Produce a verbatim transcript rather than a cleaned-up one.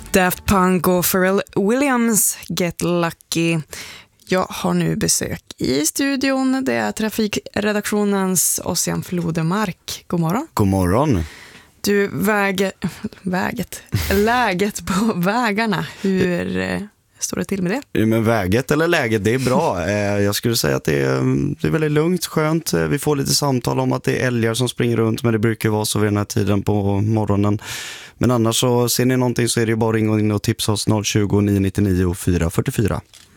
Daft Punk och Pharrell Williams, Get Lucky. Jag har nu besök i studion. Det är trafikredaktionens Ossian Flodemark. God morgon. God morgon. Du, väg, väget, läget på vägarna. Hur eh, står det till med det? Men väget eller läget, det är bra. Eh, jag skulle säga att det är, det är väldigt lugnt, skönt. Vi får lite samtal om att det är älgar som springer runt, men det brukar vara så vid den här tiden på morgonen. Men annars så ser ni någonting så är det bara att ringa in och tipsa oss noll tjugo, nio nio nio, fyra fyra fyra.